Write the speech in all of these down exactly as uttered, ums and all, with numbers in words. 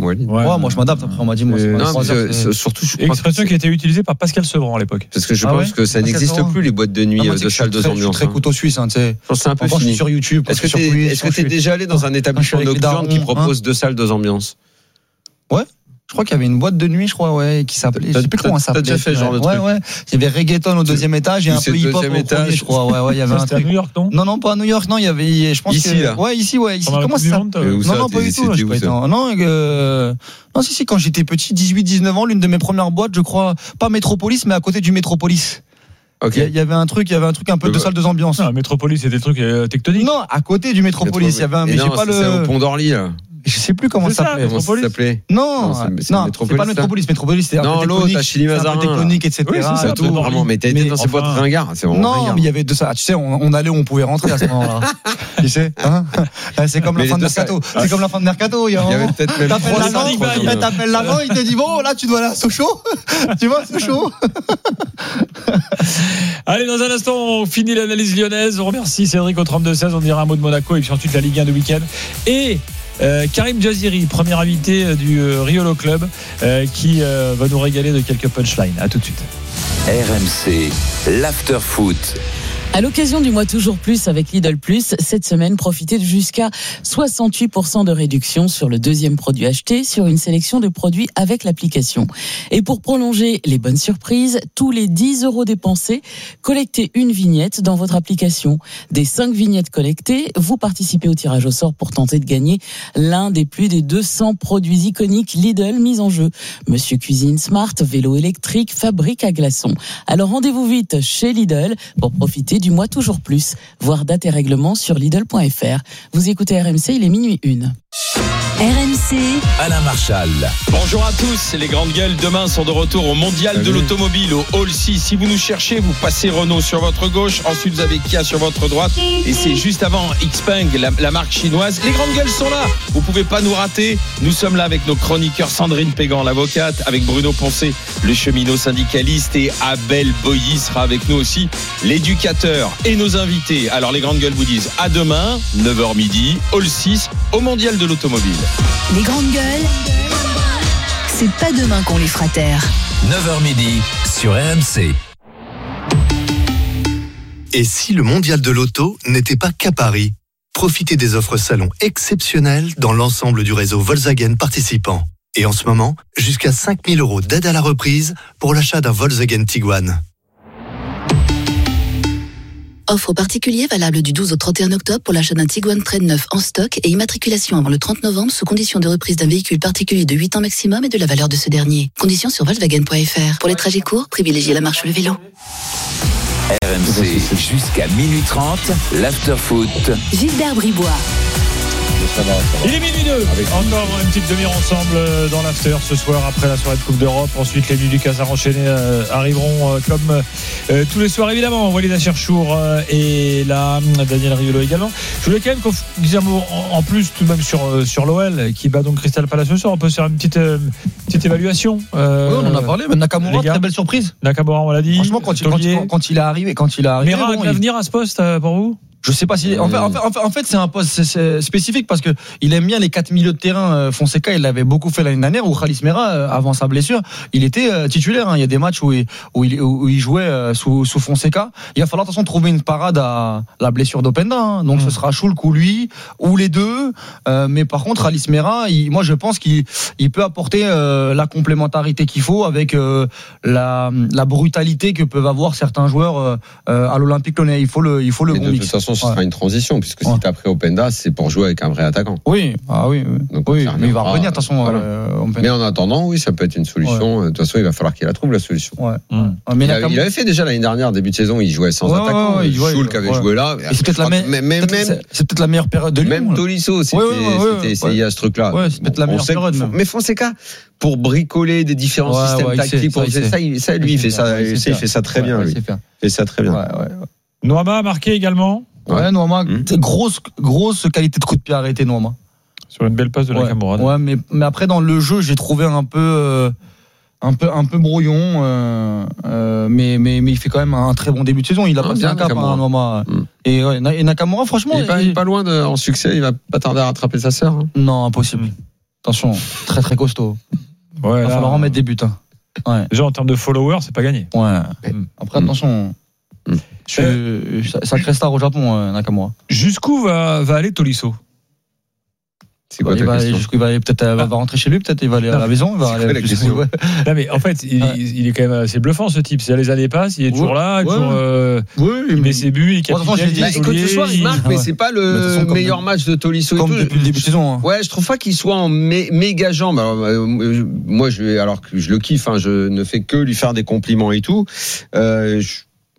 Walid. Ouais, ouais, moi je m'adapte. Après, on m'a dit, moi, c'est non, pas mais c'est, surtout, je crois expression qui a été utilisée par Pascal Sevran à l'époque. Parce que je ah pense ouais que ça Pascal n'existe Sevran. plus, les boîtes de nuit, ah, moi, de salles de ambiance. Je suis très couteau suisse, hein, tu sais. Je pense que c'est un peu fini. Je suis sur YouTube. Est-ce que tu es, est-ce que t'es déjà allé dans un établissement nocturne qui propose deux salles, deux ambiances? Ouais. Je crois qu'il y avait une boîte de nuit, je crois, ouais, qui s'appelait. Je sais plus comment ça s'appelait. T'as déjà fait ce genre de ouais, truc? Ouais, ouais. Il y avait reggaeton au deuxième étage et un peu hip-hop au premier, je crois. Ouais, ouais, il y avait un truc. À New York, non? Non, non, pas à New York, non, il y avait, je pense ici, que. Là. Ouais, ici, ouais, ici. Comment ça s'appelle? Non, non, pas du tout. Non, euh... non, si, si, quand j'étais petit, dix-huit, dix-neuf ans, l'une de mes premières boîtes, je crois, pas Métropolis, mais à côté du Métropolis. Ok. Il y avait un truc, il y avait un truc un peu de salle de ambiance. Non, Métropolis, c'était le truc tectonique. Non, à côté du Métropolis, il y avait un, mais j'ai pas le. C'est au Pont d'Orly, là. Je sais plus comment ça s'appelait. Comment ça s'appelait? Non, non, c'est, c'est, non, c'est pas le Métropolis. Métropolis, c'est non, l'autre, à Chili Mazarin. Technique, et cetera. Oui, c'est ça, tout. Vraiment, mais t'as été dans ces boîtes ringards. C'est vraiment non, ringard. mais il y avait de ça. Tu sais, on, on allait où on pouvait rentrer à ce moment-là. Tu sais, hein? C'est comme la fin de Mercato. C'est comme la fin de Mercato. Il y avait peut-être même trois cents. T'appelles l'avant, il te dit bon, là, tu dois aller à Sochaux. Tu vois, Sochaux. Allez, dans un instant, on finit l'analyse lyonnaise. On remercie Cédric au trente-deux seize. On dira un mot de Monaco et puis ensuite la Ligue un de week-end. Et Euh, Karim Jaziri, premier invité du euh, Riolo Club, euh, qui euh, va nous régaler de quelques punchlines. À tout de suite. R M C, l'after foot. À l'occasion du mois Toujours Plus avec Lidl Plus, cette semaine, profitez de jusqu'à soixante-huit pour cent de réduction sur le deuxième produit acheté sur une sélection de produits avec l'application. Et pour prolonger les bonnes surprises, tous les dix euros dépensés, collectez une vignette dans votre application. Des cinq vignettes collectées, vous participez au tirage au sort pour tenter de gagner l'un des plus des deux cents produits iconiques Lidl mis en jeu. Monsieur Cuisine Smart, vélo électrique, fabrique à glaçons. Alors rendez-vous vite chez Lidl pour profiter du mois Toujours Plus. Voir date et règlement sur Lidl point F R. Vous écoutez R M C, il est minuit une. R M C, Alain Marchal. Bonjour à tous, les grandes gueules demain sont de retour au Mondial Salut. de l'Automobile au Hall six. Si vous nous cherchez, vous passez Renault sur votre gauche, ensuite vous avez Kia sur votre droite et c'est juste avant Xpeng, la, la marque chinoise. Les grandes gueules sont là, vous pouvez pas nous rater. Nous sommes là avec nos chroniqueurs Sandrine Pégan, l'avocate, avec Bruno Poncé, le cheminot syndicaliste, et Abel Boilly sera avec nous aussi, l'éducateur, et nos invités. Alors les grandes gueules vous disent à demain, neuf heures midi, Hall six, au Mondial de l'Automobile. Les grandes gueules, c'est pas demain qu'on les fera taire. neuf heures midi sur R M C. Et si le mondial de l'auto n'était pas qu'à Paris? Profitez des offres salon exceptionnelles dans l'ensemble du réseau Volkswagen participant. Et en ce moment, jusqu'à cinq mille euros d'aide à la reprise pour l'achat d'un Volkswagen Tiguan. Offre particulière valable du douze au trente et un octobre pour l'achat d'un Tiguan Trade neuf en stock et immatriculation avant le trente novembre sous condition de reprise d'un véhicule particulier de huit ans maximum et de la valeur de ce dernier. Conditions sur Volkswagen point F R. Pour les trajets courts, privilégiez la marche ou le vélo. R M C jusqu'à minuit trente, l'after foot. Gilbert Bribois. Il est minuit deux. Encore une petite demi-heure ensemble dans l'after ce soir après la soirée de Coupe d'Europe. Ensuite, les nuits du Casar enchaînées euh, arriveront euh, comme euh, tous les soirs évidemment. Walid Cherchour euh, et là Daniel Riolo également. Je voulais quand même qu'on dise un mot en, en plus tout de même sur euh, sur l'O L qui bat donc Crystal Palace ce soir. On peut faire une petite euh, petite évaluation. Euh, oui, on en a parlé. Mais Nakamura, très belle surprise. Nakamura, on l'a dit. Franchement, quand, il, quand, il, quand il est arrivé, quand il est arrivé, Mera a de l'avenir à ce poste euh, pour vous? Je sais pas si. En fait, en fait, en fait, en fait c'est un poste spécifique parce que il aime bien les quatre milieux de terrain. Fonseca, il l'avait beaucoup fait l'année dernière où Khalis Mera, avant sa blessure, il était titulaire. Il y a des matchs où il, où il, où il jouait sous, sous Fonseca. Il va falloir de toute façon trouver une parade à la blessure d'Openda. Donc mmh. ce sera Schulk ou lui ou les deux. Euh, mais par contre, Khalis Mera, il, moi je pense qu'il il peut apporter euh, la complémentarité qu'il faut avec euh, la, la brutalité que peuvent avoir certains joueurs euh, à l'Olympique Lyonnais. Il faut le, il faut le bon mix. Ce sera ouais. une transition puisque ouais. si tu as pris Openda, c'est pour jouer avec un vrai attaquant. Oui, ah oui, oui. Donc, oui mais il va revenir de toute façon. Voilà. Euh, mais en attendant, oui, ça peut être une solution. Ouais. De toute façon, il va falloir qu'il la trouve la solution. Ouais. Mmh. Mais il, a, il avait fait déjà l'année dernière, début de saison, il jouait sans ouais, attaquant. Ouais, ouais, Schulk avait ouais. joué là. Et c'est peut-être la meilleure. Même, même, c'est, c'est peut-être la meilleure période de lui. Même Tolisso, c'était, ouais, ouais, ouais, c'était essayé ouais. à ce truc-là. Ouais, c'est peut-être la meilleure période. Mais Fonseca, pour bricoler des différents ouais, systèmes ouais, tactiques, pour ça, ça, il, ça, lui, il fait ça, il fait ça très bien. Il fait ça très bien. Noama a marqué également. Ouais, Noama, mmh. grosse, grosse qualité de coup de pied arrêté, Noama. Sur une belle passe de ouais. Nakamura. Ouais, mais, mais après, dans le jeu, j'ai trouvé un peu, euh, un peu, un peu brouillon, euh, euh, mais, mais, mais il fait quand même un très bon début de saison. Il a ah, passé un cap, hein, Noama. Mmh. Et, ouais, et Nakamura, franchement. Il est pas, il... pas loin de, en succès, il va pas tarder à rattraper sa sœur. Hein. Non, impossible. Mmh. Attention, très très costaud. Ouais, il va falloir en mettre des buts. Hein. Ouais. Déjà en termes de followers, c'est pas gagné. Ouais. Après, mmh. attention. Mmh. Je suis sacré star au Japon, euh, Nakamura. Jusqu'où va, va aller Tolisso? C'est quoi, il va aller, jusqu'où il va aller, peut-être ah. va rentrer chez lui, peut-être il va aller non, à la maison, il va aller à la question. Ouais. Non mais en fait, il, ouais. il est quand même assez bluffant ce type. Si les années passent, il est toujours ouais. là, il, ouais. toujours, euh, oui, il met ses buts, il est capitaine. Bah, écoute, ce soir il marque, mais c'est pas le meilleur comme, match de Tolisso. Comme et tout. Depuis le début de saison. Hein. Ouais, je trouve pas qu'il soit en mé- méga jambe. Alors, euh, moi, je vais, alors que je le kiffe, hein, je ne fais que lui faire des compliments et tout. Euh, je,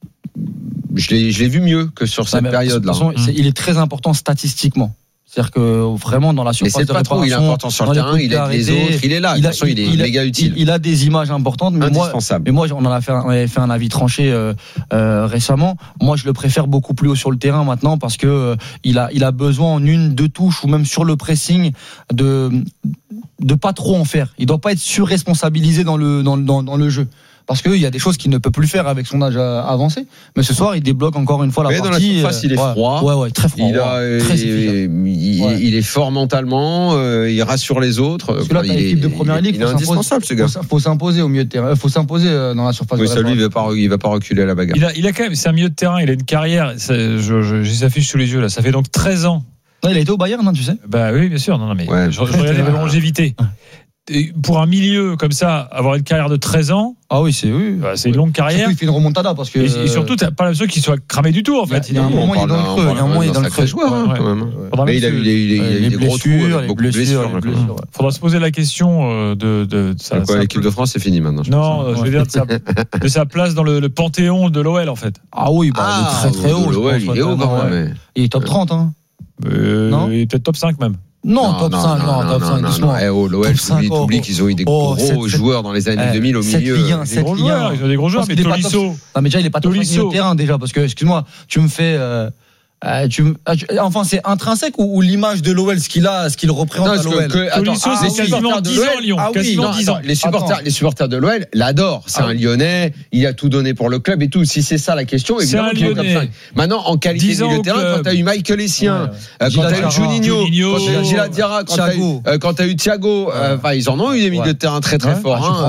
je l'ai, je l'ai vu mieux que sur cette période-là. De toute façon, il est très important statistiquement. C'est-à-dire que vraiment dans la surface mais c'est de pas réparation, trop, il est important sur le terrain, il aide les autres, il est là. Il, a, façon, il, il est il méga a, utile. Il, il a des images importantes, mais moi, mais moi, on en a fait, un, on avait fait un avis tranché euh, euh, récemment. Moi, je le préfère beaucoup plus haut sur le terrain maintenant parce que euh, il a, il a besoin en une, deux touches ou même sur le pressing de de pas trop en faire. Il doit pas être surresponsabilisé dans le dans, dans, dans le jeu. Parce qu'il y a des choses qu'il ne peut plus faire avec son âge avancé. Mais ce soir, il débloque encore une fois la mais partie. Dans la surface, il est ouais, froid. Ouais, ouais, très froid. Il, a, ouais, très il, il, ouais. il est fort mentalement. Euh, il rassure les autres. Parce que là, il t'as l'équipe de première ligue. Il est indispensable, ce gars. Il faut s'imposer au milieu de terrain. Il faut s'imposer dans la surface. Oui, ça lui, il va pas, il va pas reculer à la bagarre. Il a, il a quand même, c'est un milieu de terrain. Il a une carrière. Je, je, j'ai sa fiche sous les yeux là. Ça fait donc treize ans. Non, il a été au Bayern, non, tu sais. Bah oui, bien sûr. Non, non, mais ouais. je, je regarde la longévité. Pour un milieu comme ça, avoir une carrière de treize ans, ah oui, c'est oui, bah, c'est une longue carrière. Surtout, il fait une remontada parce que et, et surtout, t'as pas l'impression qu'il soit cramé du tout en fait. Il y a un moment, il est dans le creux. Il y a un moment, il est dans le creux. Joueur, hein, quand même. Mais il a eu des gros trous, beaucoup de blessures. Faudra se poser la question de de ça. L'équipe de France, c'est fini maintenant. Non, je veux dire de sa place dans le panthéon de l'O L en fait. Ah oui, bah très très haut. L'O L, il est haut quand même. Il est top trente, hein. Non, il est peut-être top cinq même. Non, non, top non, cinq, non, non, top non, cinq, doucement. Non, non, oh, l'O L, t'oublies qu'ils ont eu des oh, gros cette, joueurs dans les années eh, deux mille au milieu. Ligue un, des gros joueurs, ils ont des gros joueurs, mais Tolisso. Non, mais déjà, il est pas top cinq milieu de terrain, déjà, parce que, excuse-moi, tu me fais, euh, Euh, tu, enfin, c'est intrinsèque ou, ou l'image de l'O L, ce qu'il a, ce qu'il représente non, à l'O L. Que, attends, Tolisso, ah, c'est quasiment dix ans à Lyon. Ah, oui, non, attends, les supporters, les supporters de l'O L l'adorent. C'est ah, un Lyonnais, il a tout donné pour le club et tout. Si c'est ça la question, évidemment, tu es comme ça. Maintenant, en qualité de milieu de terrain, quand t'as eu Michael Essien, ouais, quand t'as eu Juninho, quand t'as eu Gilad Diarra, quand t'as eu Thiago, enfin, ils en ont eu des milieux de terrain très très forts.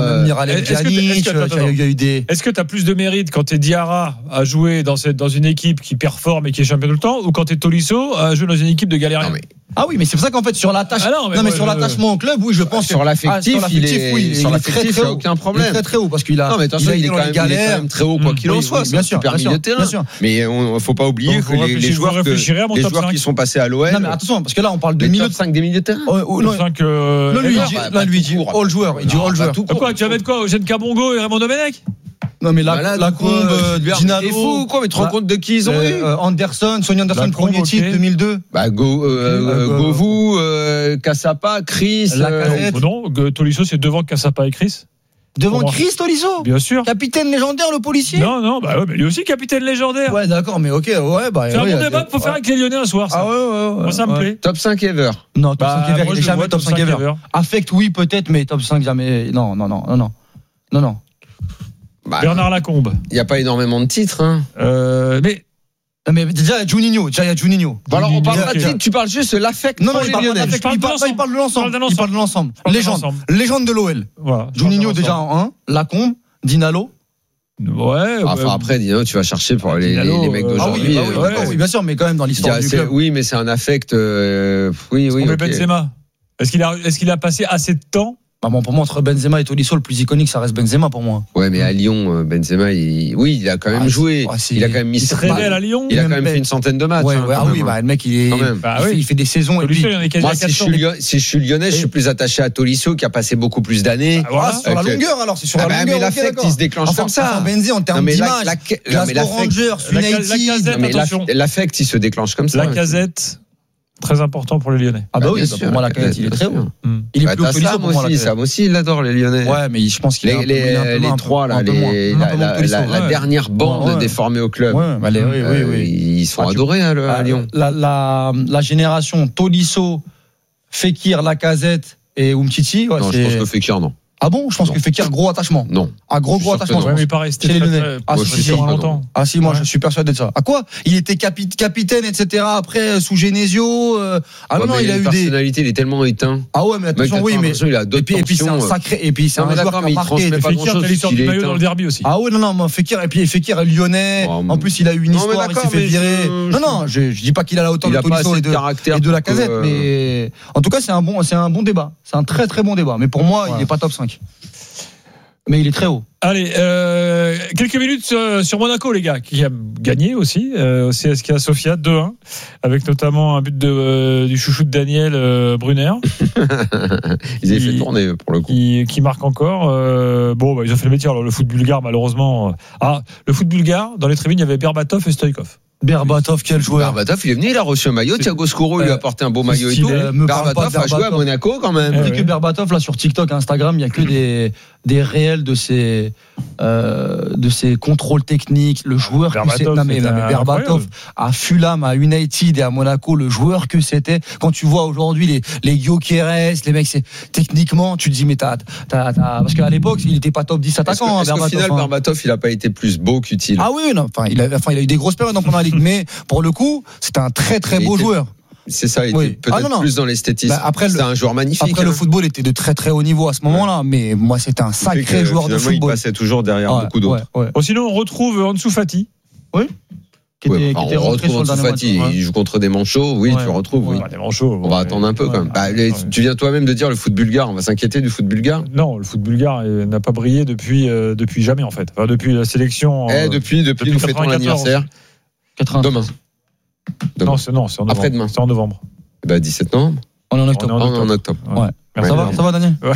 Est-ce que t'as plus de mérite quand t'es Diarra à jouer dans une équipe qui performe et qui est champion tout le temps, ou quand t'es Tolisso à jouer dans une équipe de galériens? Ah oui, mais c'est pour ça qu'en fait sur l'attache, ah non, mais, non, mais sur l'attachement au club, oui, je pense sur l'affectif, ah, il est oui, sur l'affectif, il n'y a aucun problème. Il est très très haut parce qu'il a. Non, mais attention, il est quand même très haut quoi qu'il en soit. C'est un super milieu de terrain. Mais il faut pas oublier que les joueurs les joueurs qui sont passés à l'O L. Non, mais attention, parce que là on parle de milieu de cinq des milieux de terrain. Non, lui, là lui dit all joueur, il dit all joueur. Quoi, tu vas mettre quoi, Eugène Carbongo et Raymond Domenech? Non mais la, la, la combe, euh, Dinalo, t'es fou quoi, mais tu te rends compte de qui ils ont eu euh, Anderson, Sonny Anderson, premier titre, deux mille deux. Bah Go, euh, euh, Govou, euh, Cassapa, Chris. Euh, non, Tolisso c'est devant Cassapa et Chris. Devant Chris Tolisso? Bien sûr. Capitaine légendaire, le policier? Non, non, bah ouais, mais lui aussi capitaine légendaire. Ouais, d'accord, mais ok, ouais, bah. C'est un bon débat qu'il faut faire avec les Lyonnais un soir, ça. Ah ouais, ouais, ouais. Moi, ça me plaît. Top cinq ever. Non, top cinq ever, il est jamais top cinq ever. Affect, oui, peut-être, mais top cinq jamais. Non, non, non, non, non. Non, non. Bah, Bernard Lacombe. Il n'y a pas énormément de titres, hein. Euh, mais. Mais déjà, il y a Juninho. Déjà, il y a Juninho. Bon, alors, on parle pas de titre, tu parles juste de l'affect. Non, non, il parle, il parle, il parle de l'ensemble. Il parle de l'ensemble. Légende. Légende de l'O L. Voilà. Juninho, déjà en un. Lacombe. Dinalo. Ouais. Enfin, ouais. Après, Dinalo, tu vas chercher pour les, Dinalo, les mecs d'aujourd'hui. Ah oui, bah oui, ouais. oui, bien sûr, mais quand même dans l'histoire du club. Oui, mais c'est un affect. Euh, oui, oui. Okay. Benzema. Est-ce qu'il a, est-ce qu'il a passé assez de temps? Bah bon, pour moi, entre Benzema et Tolisso, le plus iconique, ça reste Benzema pour moi. Ouais, mais à Lyon, Benzema, il... oui, il a quand même ah, joué. Ah, il a quand même mis. Il se révèle à Lyon. Il a quand même fait une centaine de matchs. Ouais, hein, ouais, ah oui, bah, le mec, il est. Bah, il, fait, il fait des saisons. Et puis, moi, si je, suis Lyon... si je suis lyonnais, je suis plus attaché à Tolisso, qui a passé beaucoup plus d'années. Ah, voilà, sur la que... longueur, alors, c'est sur ah, la bah, longueur. Mais l'affect, il se déclenche comme ça. Benzema, en termes d'image. Glasgow Rangers, United. L'affect, il se déclenche comme ça. La Casette. Très important pour les Lyonnais. Ah bah, bah oui, bah pour moi la Casette il est très haut. Mmh. Il est bah, plus haut que Tolisso pour moi. Aussi, Sam aussi, il adore les Lyonnais. Ouais, mais je pense qu'il les, est un peu, les, les un trois là, les, la, la, la, la ouais. dernière bande ouais, ouais. déformée au club. Ouais, bah les, oui, oui, oui. Euh, ils sont ah, adorés à, à Lyon. La, la, la génération Tolisso, Fekir, Lacazette et Umtiti. Ouais, non, je pense que Fekir non. Ah Ah bon? Je pense non. que Fekir, gros attachement. Non. Un gros, gros attachement. Ouais, mais pas resté chez les Lyonnais. Très, ah, si, si, longtemps. Ah, si, moi, ouais. je suis persuadé de ça. À quoi? Il était capi- capitaine, et cetera. Après, sous Genesio. Euh... Ah ouais, non, il, il a eu des. personnalité, il est tellement éteint. Ah ouais, mais attention, oui, mais. Il a d'autres et puis, et puis c'est un sacré. Et puis, c'est un joueur qui a marqué. Fekir, t'as l'histoire du maillot dans le derby aussi. Ah ouais, non, non, Fekir, et puis Fekir est lyonnais. En plus, il a eu une histoire, il s'est fait virer. Non, non, je dis pas qu'il a la hauteur de Tolisso et de la Casette, mais en tout cas, c'est un bon, c'est un bon débat. C'est un très très bon débat. Mais pour moi, il n'est pas top cinq. Mais il est très haut. Allez, euh, quelques minutes sur, sur Monaco, les gars, qui a gagné aussi euh, au C S K à Sofia deux un, avec notamment un but de, euh, du chouchou de Daniel euh, Brunner. Ils avaient fait tourner pour le coup. Qui, qui marque encore. Euh, bon, bah, ils ont fait le métier. Alors, le foot bulgare, malheureusement. Euh, ah, le foot bulgare, dans les tribunes, il y avait Berbatov et Stoïkov. Berbatov, quel joueur. Berbatov, il est venu, il a reçu un maillot. Thiago Skouro, il lui a apporté un beau maillot et tout. Berbatov a joué à Monaco quand même. Tu sais que Berbatov, là, sur TikTok, Instagram, il n'y a que des, des réels de ses, euh, de ses contrôles techniques. Le joueur que c'est. Non, mais, mais Berbatov, à Fulham, à United et à Monaco, le joueur que c'était. Quand tu vois aujourd'hui les, les Gyökeres, les mecs, c'est, techniquement, tu te dis, mais t'as, t'as, t'as, parce qu'à l'époque, il n'était pas top dix attaquants. Est-ce, que, est-ce qu'au final, Berbatov, il n'a pas été plus beau qu'utile? Ah oui, non. Enfin, il a, enfin, il a eu des grosses périodes en première ligue, mais pour le coup, c'était un très très beau était, joueur. C'est ça, il oui. était peut-être ah, non, non. plus dans l'esthétisme. Bah, après, c'était le, un joueur magnifique. Après, hein. le football était de très très haut niveau à ce moment-là, mais moi, c'était un sacré joueur de football. Il passait toujours derrière ouais, beaucoup d'autres. Ouais, ouais. Bon, sinon, on retrouve Ansu Fati. Oui. Qui était, ouais, enfin, qui était on retrouve Ansu Fati. Il joue contre des manchots. Oui, ouais. tu le retrouves. Oui. Ouais, des manchots, on va attendre un peu quand même. Bah, les, tu viens toi-même de dire le foot bulgare. On va s'inquiéter du foot bulgare. Non, le foot bulgare n'a pas brillé depuis euh, depuis jamais en fait. Enfin, depuis la sélection. Eh, depuis depuis nous fêtons l'anniversaire. Demain. Demain. Non, c'est, non, c'est en novembre. Après-demain. C'est en novembre. Bah, dix-sept novembre. On est en octobre. On est en octobre. En octobre. Ouais. Ouais. Ouais. Ça va, ça va, Daniel? Ouais.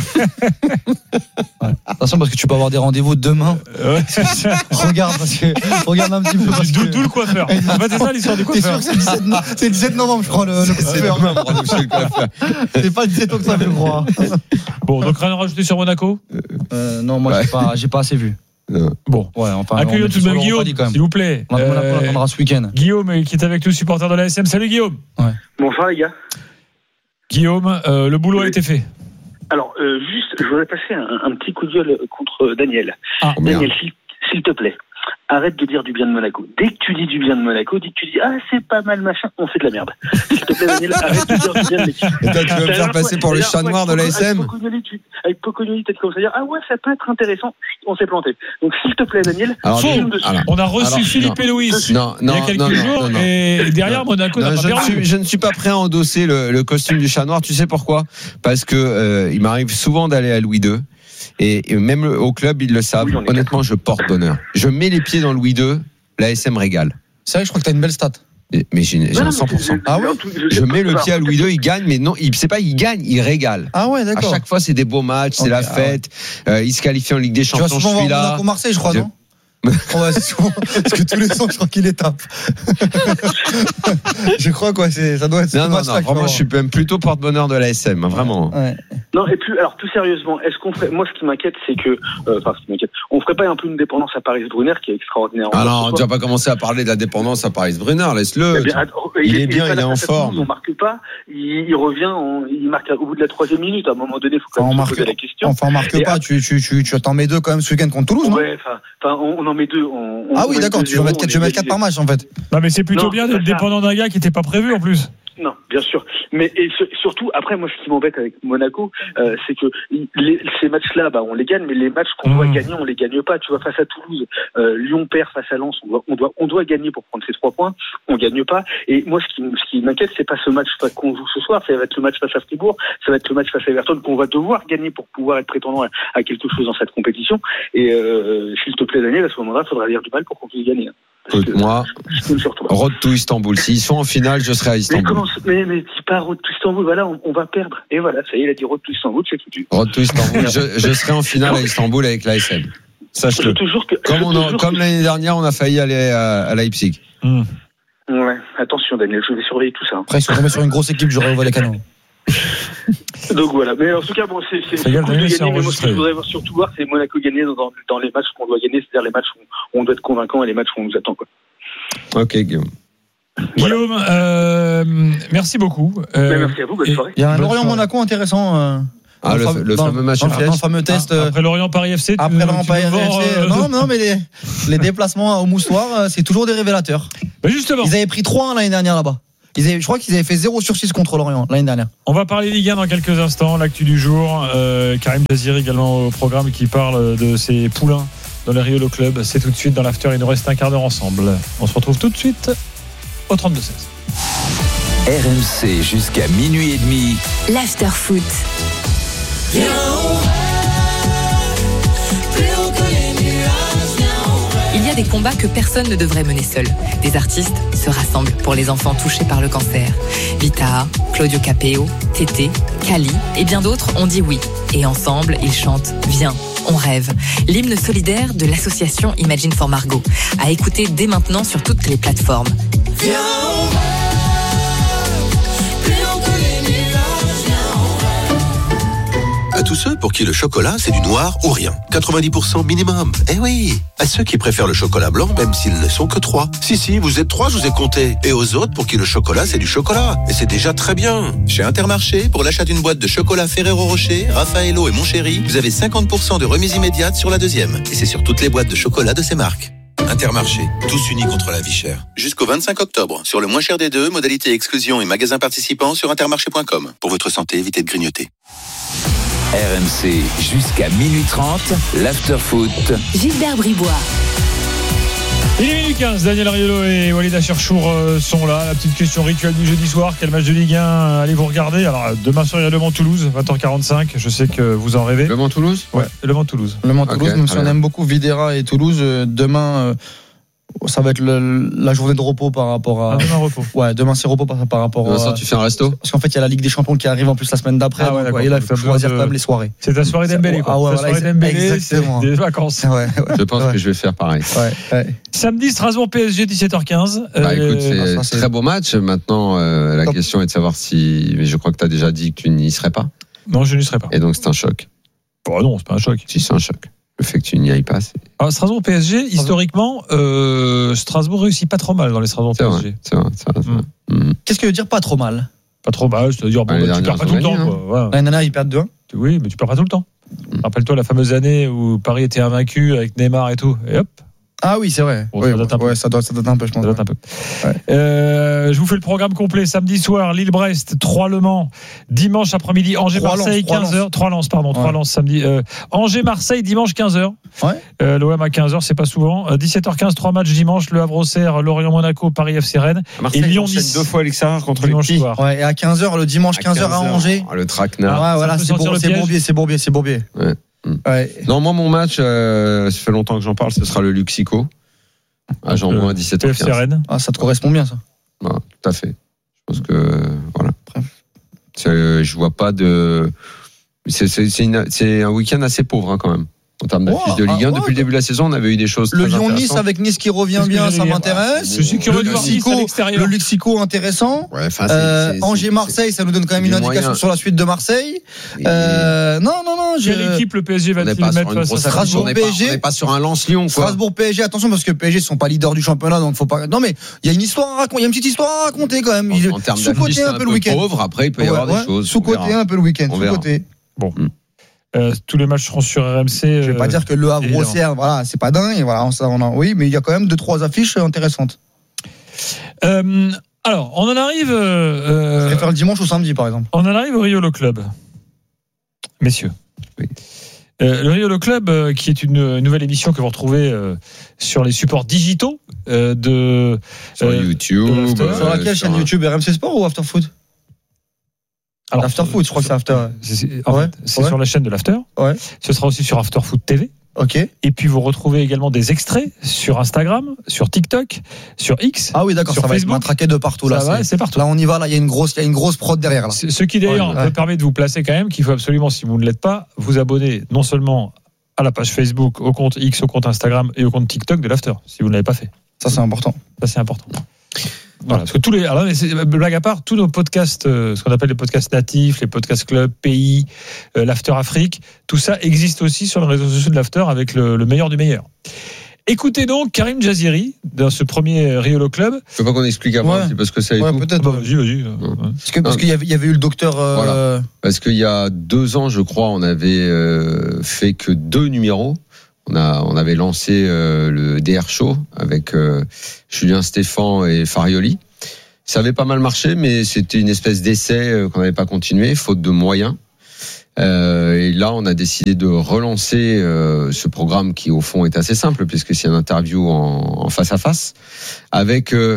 Ouais. Attention, parce que tu peux avoir des rendez-vous demain. Ouais. Regarde, parce que, regarde un petit peu. Parce d'où, que... d'où le coiffeur. En fait, c'est ça l'histoire du coiffeur. T'es sûr que c'est le dix-sept, c'est le dix-sept novembre, je crois, le, le coiffeur. C'est, c'est pas le dix-sept octobre, je crois. Bon, donc rien à rajouter sur Monaco? euh, Non, moi, ouais. j'ai, pas, j'ai pas assez vu. Non. Bon, ouais, enfin, accueillons tout de même Guillaume, s'il vous plaît. On euh, attendra ce week-end. Guillaume, qui est avec nous, supporter de l'A S M. Salut Guillaume. Ouais. Bonsoir les gars. Guillaume, euh, le boulot oui. a été fait. Alors, euh, juste, je voudrais passer un, un petit coup de gueule contre Daniel. Ah, Daniel, s'il, s'il te plaît, arrête de dire du bien de Monaco. Dès que tu dis du bien de Monaco, dès que tu dis ah c'est pas mal machin, on fait de la merde. S'il te plaît Daniel, arrête de dire du bien de l'équipe. Et toi, tu veux me faire passer pour le chat noir de l'A S M? Avec Pocognoli, peut-être comme ça dire ah ouais ça peut être intéressant. On s'est planté. Donc s'il te plaît Daniel, alors, alors, on a reçu alors, Philippe et Louis il y a quelques non, non, jours non, non, et derrière non, Monaco non, n'a pas je perdu. Ne suis, je ne suis pas prêt à endosser le, le costume du chat noir. Tu sais pourquoi? Parce que euh, il m'arrive souvent d'aller à Louis deux. Et, et même au club, ils le savent. Oui, honnêtement, je porte bonheur. Je mets les pieds dans Louis deux, l'A S M régale. C'est vrai, je crois que t'as une belle stat. Mais j'ai, j'ai un cent pour cent. Ah ouais? Je, je mets le pied à Louis deux, il gagne, mais non, il, c'est pas il gagne, il régale. Ah ouais, d'accord. À chaque fois, c'est des beaux matchs, c'est okay, la fête. Ah ouais. euh, il se qualifie en Ligue des Champions. Tu vas souvent je suis voir là. Monaco Marseille, je crois, je... non? Ouais, souvent, parce que tous les ans, je crois qu'il les tape. Je crois quoi, c'est, ça doit être. Non, non, non, vraiment, je suis même plutôt porte-bonheur de l'A S M, vraiment. Ouais. Non, et plus, alors plus sérieusement, est-ce qu'on ferait, moi, ce qui m'inquiète, c'est que, euh, enfin, ce qui m'inquiète, on ferait pas un peu une dépendance à Paris Brunner qui est extraordinaire. Ah non, tu vas pas commencer à parler de la dépendance à Paris Brunner, laisse-le. Eh bien, il, il est, est bien, il est, il est en forme. On marque pas, il, il revient, on, il marque au bout de la troisième minute. À un moment donné, il faut quand même enfin, se poser la question. Enfin, on marque et pas, à... tu, tu, tu, tu t'en mets deux quand même ce week-end contre Toulouse, non? Ouais, enfin, on, on en met deux. On, ah oui, d'accord, tu veux mettre quatre par match en fait. Non, mais c'est plutôt non, bien d'être dépendant d'un gars qui n'était pas prévu en plus. Non, bien sûr. Mais et surtout, après, moi, ce qui m'embête avec Monaco, euh, c'est que les, ces matchs-là, bah, on les gagne, mais les matchs qu'on mmh. doit gagner, on les gagne pas. Tu vois, face à Toulouse, euh, Lyon perd face à Lens, on doit, on doit, on doit gagner pour prendre ces trois points. On gagne pas. Et moi, ce qui, ce qui m'inquiète, c'est pas ce match qu'on joue ce soir. Ça va être le match face à Fribourg, ça va être le match face à Everton qu'on va devoir gagner pour pouvoir être prétendant à, à quelque chose dans cette compétition. Et euh, s'il te plaît, Daniel, à ce moment-là, il faudra dire du mal pour qu'on puisse gagner. Écoute, moi, road to Istanbul. S'ils sont en finale, je serai à Istanbul. Mais comment, mais, mais dis pas road to Istanbul, voilà, on, on va perdre. Et voilà, ça y est, il a dit road to Istanbul, c'est foutu. Road to Istanbul. je, je serai en finale à Istanbul avec l'A S M. Sache-le. Que, comme, on a, comme l'année dernière, on a failli aller à, à Leipzig. Mmh. Ouais, attention, Daniel, je vais surveiller tout ça. Après, si on remet sur une grosse équipe, j'aurais ouvert les canons. Donc voilà, mais en tout cas, bon, c'est, c'est, c'est cool de gagner, mais moi, ce que je voudrais surtout voir, c'est Monaco gagner dans, dans les matchs qu'on doit gagner, c'est-à-dire les matchs où on doit être convaincant et les matchs où on nous attend, quoi. Ok, Guillaume. Guillaume, voilà. euh, merci beaucoup. Euh, merci à vous, bonne soirée. Il y a un Lorient-Monaco intéressant. Euh, Ah, le, fameux, le dans, fameux match. Dans, dans le fameux test. Ah, après Lorient Paris F C. Après Lorient Paris F C. Euh... Non, non, mais les, les déplacements au Moustoir, c'est toujours des révélateurs. Bah justement. Ils avaient pris trois un l'année dernière là-bas. Ils avaient, je crois qu'ils avaient fait zéro sur six contre Lorient l'année dernière. On va parler Ligue un dans quelques instants. L'actu du jour. Euh, Karim Jaziri également au programme qui parle de ses poulains dans le Riolo Club. C'est tout de suite dans l'after. Il nous reste un quart d'heure ensemble. On se retrouve tout de suite au trente-deux seize. R M C jusqu'à minuit et demi. L'after foot. Il y a des combats que personne ne devrait mener seul. Des artistes se rassemblent pour les enfants touchés par le cancer. Vita, Claudio Capeo, Tété, Kali et bien d'autres ont dit oui. Et ensemble, ils chantent « Viens, on rêve ». L'hymne solidaire de l'association Imagine for Margot. À écouter dès maintenant sur toutes les plateformes. Viens, on rêve. À tous ceux pour qui le chocolat, c'est du noir ou rien. quatre-vingt-dix pour cent minimum. Eh oui. À ceux qui préfèrent le chocolat blanc, même s'ils ne sont que trois. Si, si, vous êtes trois, je vous ai compté. Et aux autres pour qui le chocolat, c'est du chocolat. Et c'est déjà très bien. Chez Intermarché, pour l'achat d'une boîte de chocolat Ferrero Rocher, Raffaello et Mon Chéri, vous avez cinquante pour cent de remise immédiate sur la deuxième. Et c'est sur toutes les boîtes de chocolat de ces marques. Intermarché, tous unis contre la vie chère. Jusqu'au vingt-cinq octobre, sur le moins cher des deux, modalité exclusion et magasins participants sur intermarché point com. Pour votre santé, évitez de grignoter. R M C jusqu'à minuit trente, l'after foot. Gilbert Bribois. Il est minuit quinze, Daniel Riolo et Walid Acharchour sont là. La petite question rituelle du jeudi soir, quel match de Ligue un allez-vous regarder? Alors demain soir il y a Le Mans-Toulouse, vingt heures quarante-cinq, je sais que vous en rêvez. Le Mans-Toulouse? Ouais, Le Mans-Toulouse. Le Mans-Toulouse, okay, même si on aime beaucoup Videra et Toulouse, demain... Euh... ça va être le, la journée de repos par rapport à. Ah, demain repos. Ouais, demain c'est repos par, par rapport demain, à. Ça, tu fais un resto? Parce qu'en fait, il y a la Ligue des Champions qui arrive en plus la semaine d'après. Ah ouais, donc, ouais, et là, il faut choisir de... quand même les soirées. C'est ta soirée Dembélé, quoi. Ah ouais, ta voilà, soirée Dembélé, exactement. C'est des vacances. Ouais, ouais, je pense ouais. que je vais faire pareil. Ouais, ouais. Samedi, Strasbourg P S G, dix-sept heures quinze. Bah, euh, écoute, c'est un très beau match. Maintenant, euh, la Top. question est de savoir si. Mais je crois que tu as déjà dit que tu n'y serais pas. Non, je n'y serais pas. Et donc, c'est un choc. Bon, non, c'est pas un choc. Si, c'est un choc. Le fait que tu n'y ailles pas. C'est... Alors, Strasbourg P S G, historiquement, euh, Strasbourg réussit pas trop mal dans les Strasbourg P S G. C'est vrai, c'est vrai. C'est vrai. Mmh. Qu'est-ce que veut dire pas trop mal? Pas trop mal, c'est-à-dire bon, bah, tu perds pas tout le temps. Hein. Quoi. L'année dernière, ils perdent deux un. Oui, mais tu perds pas tout le temps. Mmh. Rappelle-toi la fameuse année où Paris était invaincu avec Neymar et tout. Et hop. Ah oui, c'est vrai. Bon, oui, ça, date ouais, ça, doit, ça date un peu, je pense. Ça date un peu. Ouais. Euh, je vous fais le programme complet. Samedi soir, Lille-Brest, trois Le Mans. Dimanche après-midi, Angers-Marseille, quinze heures. trois Lens, pardon. trois Lens samedi. Euh, Angers-Marseille, dimanche, quinze heures. Ouais. Euh, L'O M à quinze heures, c'est pas souvent. Euh, dix-sept heures quinze, trois matchs dimanche. Le Havre-Auxerre, Lorient-Monaco, Paris F C Rennes. Et Lyon-Nice. Deux fois à l'extérieur contre les petits. Ouais, et à quinze heures, le dimanche, quinze heures à Angers. Ah, le traquenard. Ah, ouais, voilà, c'est Bourbier, c'est Bourbier, c'est Bourbier. Ouais. Ouais. Non, moi, mon match, euh, ça fait longtemps que j'en parle, ce sera le Luxico. À Jean-Bouin à dix-sept heures quinze. Ah, ça te correspond bien, ça. Ouais, tout à fait. Je pense que voilà. C'est, je vois pas de. C'est, c'est, c'est, une, c'est un week-end assez pauvre hein, quand même. En termes d'affiches oh, de Ligue un, ah, depuis ouais, le début de la saison, on avait eu des choses. Le Lyon-Nice avec Nice qui revient bien, ça m'intéresse. Je suis curieux de voir Nice à l'extérieur. Le Luxico intéressant. Ouais, euh, Angers-Marseille, ça nous donne quand même une indication moyens. sur la suite de Marseille. Euh, non, non, non. Quelle je... équipe le P S G va-t-il mettre face à Strasbourg P S G? On n'est pas sur un Lens-Lyon. Strasbourg P S G, attention parce que P S G ne sont pas leaders du championnat, donc faut pas. Non, mais il y a une histoire à raconter, il y a une petite histoire à raconter quand même. En termes d'affiches, c'est un peu pauvre. Après, il peut y avoir des choses. Sous-côté un peu le week-end. Sous-côté. Bon. Euh, tous les matchs seront sur R M C. Je vais euh, pas dire que le Havre-Auxerre, voilà, c'est pas dingue. Voilà, on, on a, oui, mais il y a quand même deux trois affiches intéressantes. Euh, alors, on en arrive. Euh, je préfère le dimanche ou samedi, par exemple. On en arrive au Riolo Club, messieurs. Oui. Euh, le Riolo Club, euh, qui est une nouvelle émission que vous retrouvez euh, sur les supports digitaux euh, de sur euh, YouTube. De sur laquelle chaîne YouTube, R M C Sport ou After Foot? Alors, After Foot, je crois que c'est After. C'est, c'est, en ouais, fait, c'est ouais. sur la chaîne de l'After. Ouais. Ce sera aussi sur After Foot T V. Ok. Et puis vous retrouvez également des extraits sur Instagram, sur TikTok, sur X. Ah oui, d'accord. Sur ça Facebook. va être matraqué de partout là. Ça va, c'est, c'est partout. Là, on y va. Là, il y a une grosse, il y a une grosse prod derrière. Là. Ce qui d'ailleurs ouais, me permet de vous placer quand même qu'il faut absolument, si vous ne l'êtes pas, vous abonner non seulement à la page Facebook, au compte X, au compte Instagram et au compte TikTok de l'After, si vous ne l'avez pas fait. Ça, c'est important. Ça, c'est important. Voilà, parce que tous les, alors, blague à part, tous nos podcasts, euh, ce qu'on appelle les podcasts natifs, les podcasts club, pays, euh, l'After Afrique, tout ça existe aussi sur les réseaux sociaux de l'After avec le, le meilleur du meilleur. Écoutez donc Karim Jaziri dans ce premier Riolo Club. Je veux pas qu'on explique avant, ouais. c'est parce que ça est ouais, tout. Peut-être. Bah, vas-y, vas-y. Ouais. Parce, que, parce qu'il y avait, il y avait eu le docteur. Euh... Voilà. Parce qu'il y a deux ans, je crois, on avait euh, fait que deux numéros. On a, on avait lancé euh, le D R Show avec euh, Julien Stéphan et Farioli. Ça avait pas mal marché, mais c'était une espèce d'essai euh, qu'on n'avait pas continué, faute de moyens. Euh, et là, on a décidé de relancer euh, ce programme qui, au fond, est assez simple, puisque c'est une interview en, en face à face, avec euh,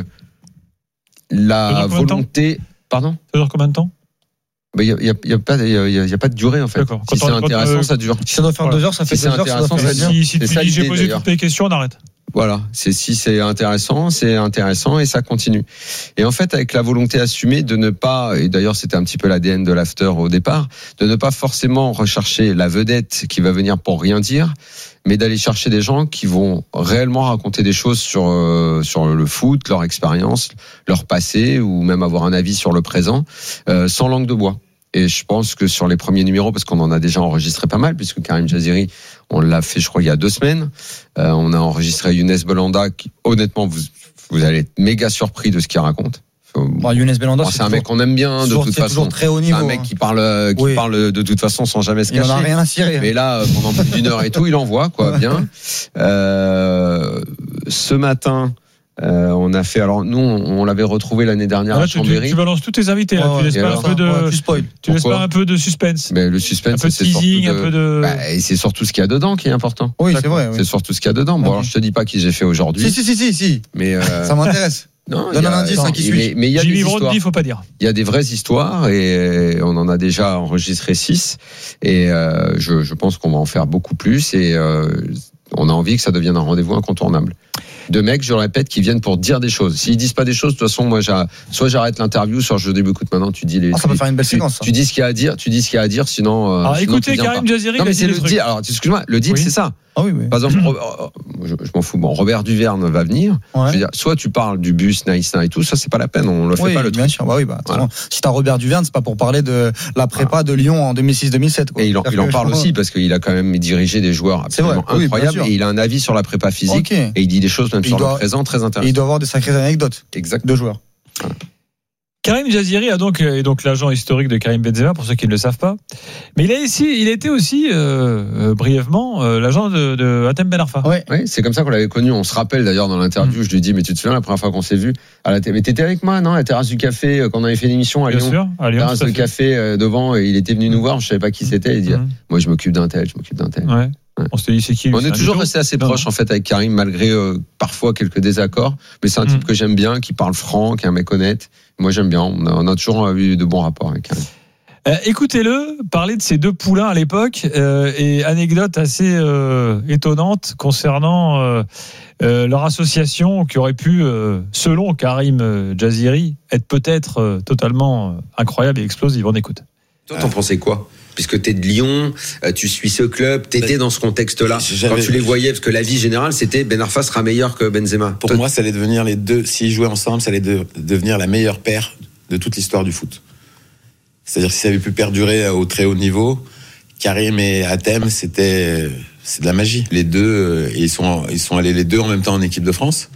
la volonté. Pardon ? Ça dure combien de temps ? Il n'y a, y a, y a, pas, y a, y a pas de durée en fait. D'accord. Quand si c'est intéressant, euh, ça dure. Si ça doit faire voilà. deux heures, ça fait si deux heures. Ça ça ça si si tu dis j'ai posé toutes les questions, on arrête. Voilà, c'est si c'est intéressant, c'est intéressant et ça continue. Et en fait, avec la volonté assumée de ne pas, et d'ailleurs c'était un petit peu l'A D N de l'after au départ, de ne pas forcément rechercher la vedette qui va venir pour rien dire, mais d'aller chercher des gens qui vont réellement raconter des choses sur euh, sur le foot, leur expérience, leur passé, ou même avoir un avis sur le présent, euh, sans langue de bois. Et je pense que sur les premiers numéros, parce qu'on en a déjà enregistré pas mal, puisque Karim Jaziri, on l'a fait, je crois, il y a deux semaines. Euh, on a enregistré Younes Belhanda, qui, honnêtement, vous, vous allez être méga surpris de ce qu'il raconte. Bon, Younes Belhanda, bon, c'est, c'est un toujours, mec qu'on aime bien, de toute c'est façon. Très haut niveau, c'est un mec hein. qui parle, qui oui. parle de toute façon sans jamais se cacher. Il en a rien à cirer. Mais là, pendant plus d'une heure et tout, il envoie, quoi, bien. Euh, ce matin, Euh, on a fait, alors nous on, on l'avait retrouvé l'année dernière là, à Chambéry. Tu, tu balances tous tes invités, là. Ouais, tu laisses pas un peu de, ouais, tu spoil. Tu laisses pas un peu de suspense. Mais le suspense, un peu de c'est teasing, surtout de, un peu de. Bah, et c'est surtout ce qu'il y a dedans qui est important. Oui, D'accord. c'est vrai. Oui. C'est surtout ce qu'il y a dedans. Bon, okay. Alors je te dis pas qui j'ai fait aujourd'hui. Si, si, si, si, si. Mais euh... ça m'intéresse. Non, donne un indice, hein, qui suit. Mais il y a Jimmy des Brody, histoires. faut pas dire. Il y a des vraies histoires et on en a déjà enregistré six. Et euh, je, je pense qu'on va en faire beaucoup plus. Et euh, on a envie que ça devienne un rendez-vous incontournable. De mecs, je le répète, qui viennent pour dire des choses. S'ils disent pas des choses, de toute façon, moi, soit j'arrête l'interview, soit je dis, écoute, maintenant, tu dis les. Ah, ça peut faire une belle séquence. Tu, tu dis ce qu'il y a à dire, tu dis ce qu'il y a à dire, sinon. Euh, alors, sinon, écoutez, Karim Jaziri. Non, mais c'est le deal. Alors, excuse-moi, le deal, oui. c'est ça. Ah oui, oui. Par exemple, je, je m'en fous. Bon, Robert Duverne va venir. Ouais. Je veux dire, soit tu parles du bus, Naïsna et tout, ça c'est pas la peine, on le fait oui, pas le bien truc. sûr. Bah oui, bah, voilà. Si t'as Robert Duverne, c'est pas pour parler de la prépa voilà. de Lyon en deux mille six deux mille sept. Quoi. Et il en, il en parle aussi parce qu'il a quand même dirigé des joueurs absolument oui, incroyables et il a un avis sur la prépa physique okay. et il dit des choses même il sur doit, le présent très intéressantes. Et il doit avoir des sacrées anecdotes. Exact. De joueurs. Voilà. Karim Jaziri a donc, est donc l'agent historique de Karim Benzema, pour ceux qui ne le savent pas. Mais il a, ici, il a été aussi, euh, euh, brièvement, euh, l'agent de, de Hatem Ben Arfa. Oui, ouais, c'est comme ça qu'on l'avait connu. On se rappelle d'ailleurs dans l'interview, mmh. je lui dis, mais tu te souviens la première fois qu'on s'est vu à la télé. Mais t'étais avec moi, non, à la terrasse du café, quand on avait fait l'émission à Bien Lyon. Sûr, à Lyon. Terrasse de café euh, devant, et il était venu nous voir, je savais pas qui c'était. Il dit, mmh. moi je m'occupe d'un tel, je m'occupe d'un tel. Ouais. Ouais. On s'est dit c'est qui lui, On est toujours resté assez proche en fait avec Karim malgré euh, parfois quelques désaccords, mais c'est un mmh. type que j'aime bien, qui parle franc, qui est un mec honnête. Moi j'aime bien. On a, on a toujours eu de bons rapports avec Karim. Euh, écoutez-le parler de ces deux poulains à l'époque euh, et anecdote assez euh, étonnante concernant euh, euh, leur association qui aurait pu, euh, selon Karim euh, Jaziri, être peut-être euh, totalement euh, incroyable et explosive. On écoute. Toi, t'en pensais quoi ? Puisque t'es de Lyon, tu suis ce club, t'étais dans ce contexte-là. J'avais... Quand tu les voyais, parce que la vie générale, c'était Ben Arfa sera meilleur que Benzema. Pour Toi... moi, ça allait devenir les deux. S'ils jouaient ensemble, ça allait de... devenir la meilleure paire de toute l'histoire du foot. C'est-à-dire que si ça avait pu perdurer au très haut niveau, Karim et Hatem, c'était c'est de la magie. Les deux, ils sont ils sont allés les deux en même temps en équipe de France.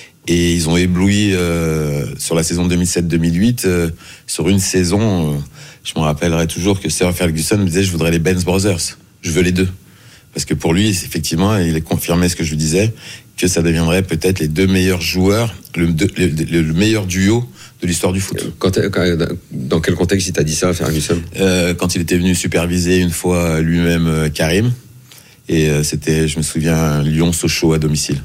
Et ils ont ébloui euh, sur la saison deux mille sept deux mille huit, euh, sur une saison. Euh, je me rappellerai toujours que Sir Ferguson me disait je voudrais les Benz Brothers, je veux les deux, parce que pour lui effectivement il a confirmé ce que je lui disais, que ça deviendrait peut-être les deux meilleurs joueurs, le, le, le, le meilleur duo de l'histoire du foot. Quand, quand, dans quel contexte il t'a dit ça, Ferguson ? euh, Quand il était venu superviser une fois lui-même euh, Karim, et euh, c'était, je me souviens, Lyon-Sochaux à domicile.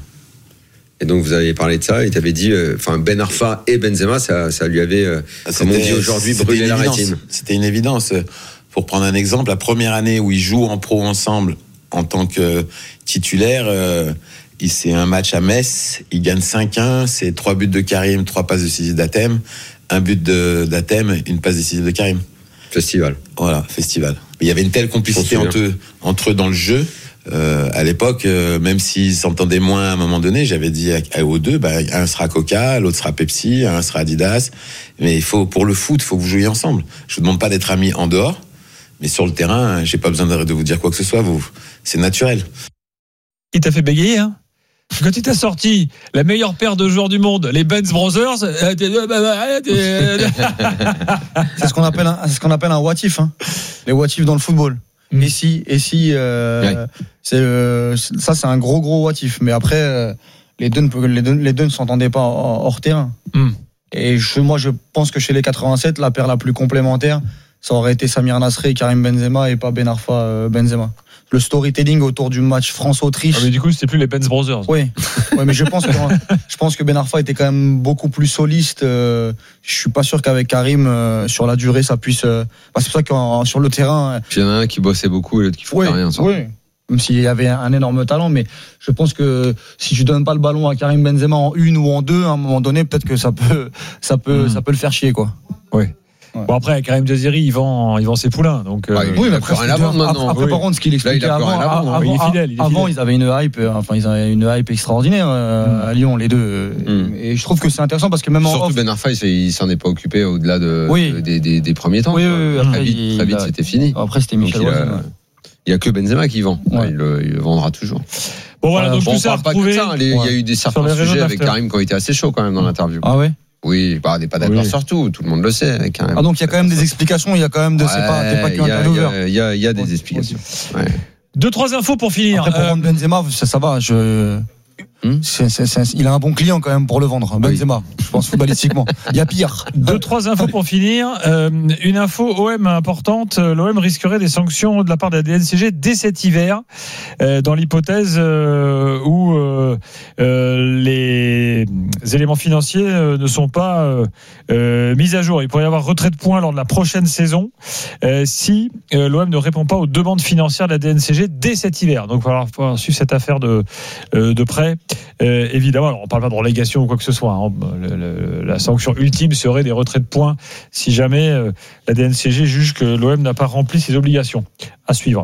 Et donc vous avez parlé de ça, et t'avais dit, enfin euh, Ben Arfa et Benzema, ça, ça lui avait, euh, comme on dit aujourd'hui, brûlé la rétine. C'était une évidence. Pour prendre un exemple, la première année où ils jouent en pro ensemble en tant que titulaire, euh, c'est un match à Metz, ils gagnent cinq un, c'est trois buts de Karim, trois passes décisives d'Hatem, un but de, d'Hatem, une passe décisive de Karim. Festival. Voilà, festival. Il y avait une telle complicité entre eux, entre eux dans le jeu. Euh, à l'époque, euh, même s'ils s'entendaient moins à un moment donné, j'avais dit à, à, aux deux, bah, un sera Coca, l'autre sera Pepsi, un sera Adidas. Mais il faut, pour le foot, il faut que vous jouiez ensemble. Je vous demande pas d'être amis en dehors, mais sur le terrain, j'ai pas besoin de vous dire quoi que ce soit. Vous, c'est naturel. Il t'a fait bégayer, hein ? quand tu t'as sorti la meilleure paire de joueurs du monde, les Benz Brothers, c'est ce qu'on appelle un, c'est ce qu'on appelle un what if, hein. Les what if dans le football. Mm. Et si, et si, euh, ouais. c'est euh, ça, c'est un gros gros what if. Mais après, euh, les deux, les deux, les deux ne s'entendaient pas hors terrain. Mm. Et je, moi, je pense que chez les quatre-vingt-sept, la paire la plus complémentaire, ça aurait été Samir Nasri et Karim Benzema et pas Ben Arfa euh, Benzema. Le storytelling autour du match France-Autriche. Ah mais du coup, c'était plus les Benz Brothers. Oui, ouais, mais je pense que je pense que Ben Arfa était quand même beaucoup plus soliste. Euh, je suis pas sûr qu'avec Karim euh, sur la durée ça puisse. Euh, bah, c'est pour ça que sur le terrain. Puis il y en a un qui bossait beaucoup et l'autre qui faisait oui, rien. Ça. Oui. Même s'il y avait un énorme talent, mais je pense que si tu donnes pas le ballon à Karim Benzema en une ou en deux, à un moment donné, peut-être que ça peut, ça peut, mmh. ça peut le faire chier, quoi. Oui. Ouais. Bon après Karim Jaziri il vend il vend ses poulains donc euh... ouais, oui mais après rien à vendre maintenant. Après oui. Par contre ce qu'il expliquait là, avant, avant, avant, il est fidèle, il est avant fidèle. Ils avaient une hype enfin ils avaient une hype extraordinaire euh, mm. à Lyon les deux mm. et je trouve que c'est intéressant parce que même surtout en off, Ben Arfa il s'en est pas occupé au-delà de, oui. de des, des, des premiers temps oui, oui, oui, très après, vite il, très vite il a, c'était fini après c'était Michel il, a, il y a que Benzema qui vend ouais. il, le, il le vendra toujours. Bon voilà donc bon, tout ça pas que ça il y a eu des certains sujets avec Karim qui ont été assez chauds quand même dans l'interview. Ah ouais. Oui, bah, on n'est pas d'accord oui. sur tout, tout le monde le sait. Quand même. Ah donc il y a quand même des explications, il y a quand même de, ouais, c'est pas, t'es pas qu'un intervieweur. Il y a, il y a des explications. Ouais. Deux trois infos pour finir. Après, pour euh... vendre Benzema, ça, ça va. Je... Hmm c'est, c'est, c'est, il a un bon client quand même pour le vendre, Benzema. Oui. Je pense footballistiquement. Il y a pire. Deux trois infos pour finir. Euh, une info O M importante. L'O M risquerait des sanctions de la part de la D N C G dès cet hiver, euh, dans l'hypothèse euh, où euh, euh, les éléments financiers euh, ne sont pas euh, euh, mis à jour. Il pourrait y avoir retrait de points lors de la prochaine saison euh, si euh, l'O M ne répond pas aux demandes financières de la D N C G dès cet hiver. Donc il va falloir suivre cette affaire de euh, de près. Euh, évidemment, alors on ne parle pas de relégation ou quoi que ce soit. Hein. Le, le, la sanction ultime serait des retraits de points si jamais euh, la D N C G juge que l'O M n'a pas rempli ses obligations. À suivre.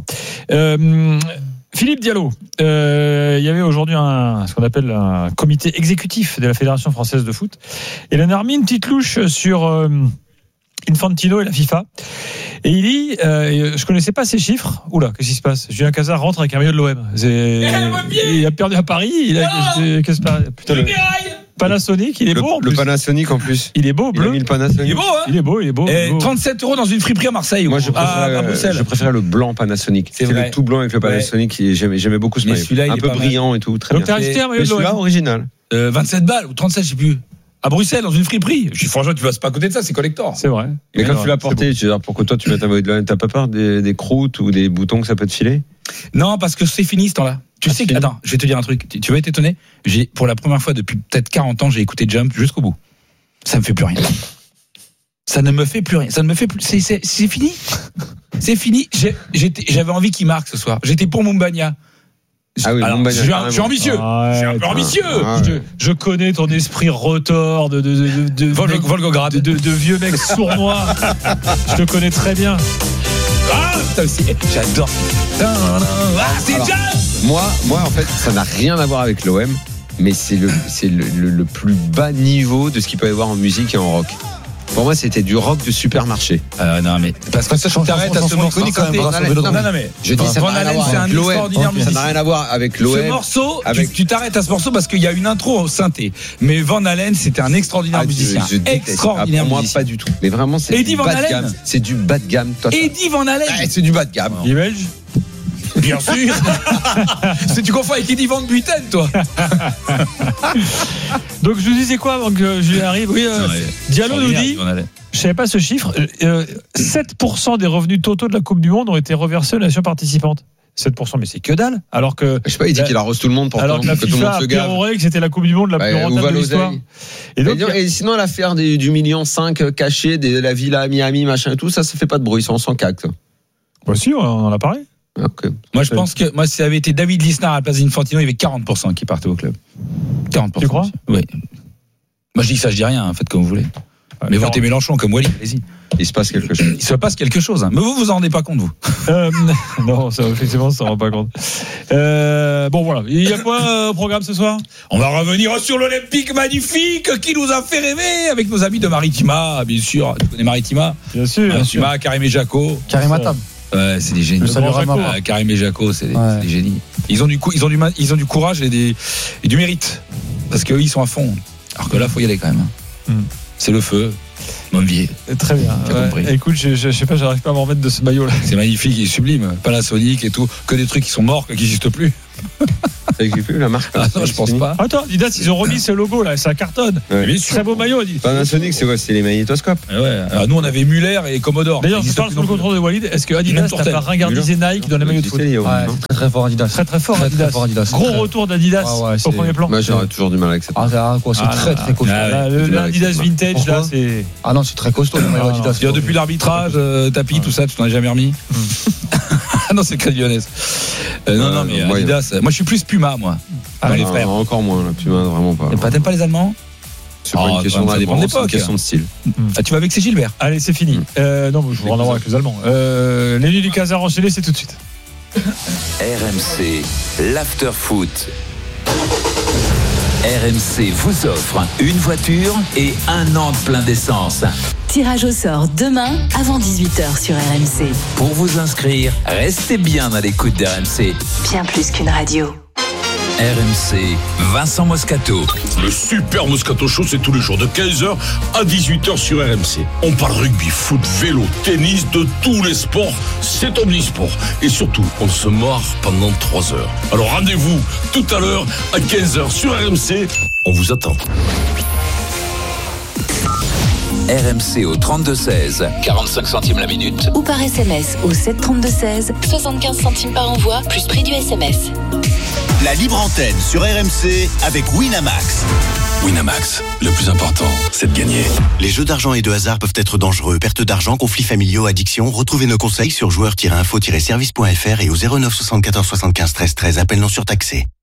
Euh, Philippe Diallo, euh, il y avait aujourd'hui un, ce qu'on appelle un comité exécutif de la Fédération française de foot. Et il en a remis une petite louche sur euh, Infantino et la FIFA. Et il dit, euh, je connaissais pas ces chiffres. Oula, qu'est-ce qui se passe? Julien Cazard rentre avec un maillot de l'O M. C'est, il a perdu à Paris. Il a, qu'est-ce que putain, le Panasonic, il est le, beau. En le plus. Panasonic en plus. Il est beau, bleu. Il, le il est beau, hein. Il est beau, il est beau. Et beau. trente-sept euros dans une friperie à Marseille. Moi, je préfère, à, à Bruxelles. Je préfère le blanc Panasonic. C'est, c'est le tout blanc avec le Panasonic. Ouais. J'aimais, j'aimais beaucoup ce maillot. Un peu brillant et tout. Très Donc bien. t'as acheté un maillot de l'O M. Celui-là original. Euh, vingt-sept balles ou trente-sept, je sais plus. À Bruxelles, dans une friperie. Je suis franchement, tu passes pas à côté de ça, c'est collector. C'est vrai. Mais quand tu l'as porté, tu veux dire, pourquoi toi tu mets ta maillot de l'O M, t'as pas peur des, des croûtes ou des boutons que ça peut te filer? Non, parce que c'est fini ce temps-là. Tu ah, sais que, attends, je vais te dire un truc. Tu vas être étonné. J'ai, pour la première fois depuis peut-être quarante ans, j'ai écouté Jump jusqu'au bout. Ça me fait plus rien. Ça ne me fait plus rien. Ça ne me fait plus. C'est, c'est, c'est fini. C'est fini. J'ai, j'étais, j'avais envie qu'il marque ce soir. J'étais pour Mumbagna. Ah oui, alors, je, suis un, je suis ambitieux. Ah ouais, je suis un peu ambitieux. Ah ouais. je, je connais ton esprit rotor de de de de, Vol, mec, Volgograd. de, de, de vieux mecs sournois. Je te connais très bien. Ah, putain aussi, j'adore. Ah, c'est alors, moi, moi, en fait, ça n'a rien à voir avec l'O M, mais c'est le c'est le, le, le plus bas niveau de ce qu'il peut y avoir en musique et en rock. Pour moi, c'était du rock de supermarché. Euh, non, mais parce que ça, je t'arrête à ce morceau. Non, non, mais je dis ça n'a rien à voir avec l'O M. Ça n'a rien à voir avec l'O M. Ce morceau, avec... tu, tu t'arrêtes à ce morceau parce qu'il y a une intro au synthé. Mais Van Halen, c'était un extraordinaire ah, musicien. Je, je extraordinaire ah, pour musicien. Moi, pas du tout. Mais vraiment, c'est Eddie du Van bas Halen. de gamme. C'est du bas de gamme. Total. Eddie Van Halen. Ah, c'est du bas de gamme. Il est belge. Bien sûr. C'est tu confonds avec Eddie Van Buiten, toi. Donc je vous disais quoi avant que Julien arrive. Oui, euh, Diallo nous dit. Je savais pas ce chiffre. Euh, sept pour cent des revenus totaux de la Coupe du Monde ont été reversés aux nations participantes. sept pour cent, mais c'est que dalle. Alors que. Je sais pas, il dit la, qu'il arrose tout le monde pour alors que, la que FIFA tout le monde se gave. Que c'était la Coupe du Monde la bah, plus rentable de l'histoire. Et, donc, et, et sinon, l'affaire des, du million cinq caché, de la villa à Miami, machin et tout, ça, ça fait pas de bruit, ça, on s'en caque. Bah si, on en a parlé. Okay. Moi, je pense que moi, si ça avait été David Lisnard à la place d'Infantino, il y avait quarante pour cent qui partaient au club. quarante pour cent. Tu crois? Oui. Moi, je dis que ça, je dis rien, faites comme vous voulez. Ouais, mais votez Mélenchon comme Wally, allez-y. Il se passe quelque chose. Il se passe quelque chose. Hein. Mais vous, vous en rendez pas compte, vous euh, Non, ça, effectivement, ça ne rend pas compte. Euh, bon, voilà. Il y a quoi au programme ce soir? On va revenir sur l'Olympique magnifique qui nous a fait rêver avec nos amis de Maritima, bien sûr. Tu connais Maritima? Bien sûr. Maritima, Karim et Jaco. Karim Atab. Ouais, c'est des génies. Ah, Karim et Jaco, c'est des, ouais. c'est des génies. Ils ont du coup, ils ont du, ils ont du courage et, des, et du mérite. Parce qu'eux, ils sont à fond. Alors que là, faut y aller quand même. Mm. C'est le feu. Monvier. Très bien. Ouais. Écoute, je, je, je sais pas, j'arrive pas à m'en remettre de ce maillot là. C'est magnifique et sublime. Panasonic et tout. Que des trucs qui sont morts, qui n'existent plus. Ça n'existe plus la marque. Ah non, je pense fini. Pas. Attends, Adidas, ils ont remis ce logo là, ça cartonne. Ouais. Très beau maillot. Panasonic, c'est quoi? C'est les magnétoscopes. Ouais. Alors nous, on avait Muller et Commodore. D'ailleurs, je parle sous le contrôle de Walid. Est-ce que Adidas t'a pas ringardisé Nike dans les maillots de foot? Ouais, c'est très très fort Adidas. Très très fort Adidas. Gros retour d'Adidas au premier plan. Moi, j'aurais toujours du mal avec ça. Ah, quoi, c'est très très costaud. L'Adidas vintage là, c'est. Ah non, c'est très costaud le maillot Adidas. Depuis l'arbitrage, tapis, tout ça, tu t'en as jamais remis? Ah non, c'est Crédit Lyonnaise. Non, non, mais Adidas. Moi, je suis plus Puma, moi. Ah, les frères. Encore moins, la Puma, vraiment pas. T'aimes pas, t'aimes pas les Allemands? C'est pas une question d'indépendance, c'est une question de style. Ah, tu vas avec Gilbert. Allez, c'est fini. Euh, non, je vais en avoir avec les Allemands. Euh, les nuits du Casar enchaîné, c'est tout de suite. R M C, l'after foot. R M C vous offre une voiture et un an de plein d'essence. Tirage au sort demain avant dix-huit heures sur R M C. Pour vous inscrire, restez bien à l'écoute d'R M C. Bien plus qu'une radio. R M C, Vincent Moscato. Le super Moscato Show, c'est tous les jours de quinze heures à dix-huit heures sur R M C. On parle rugby, foot, vélo, tennis, de tous les sports. C'est omnisport. Et surtout, on se marre pendant trois heures. Alors rendez-vous tout à l'heure à quinze heures sur R M C. On vous attend. R M C au trente-deux seize, quarante-cinq centimes la minute. Ou par S M S au sept trente-deux seize, soixante-quinze centimes par envoi, plus prix du S M S. La libre antenne sur R M C avec Winamax. Winamax, le plus important, c'est de gagner. Les jeux d'argent et de hasard peuvent être dangereux. Perte d'argent, conflits familiaux, addiction. Retrouvez nos conseils sur joueurs tiret info tiret service point f r et au zéro neuf soixante-quatorze soixante-quinze treize treize. Appel non surtaxé.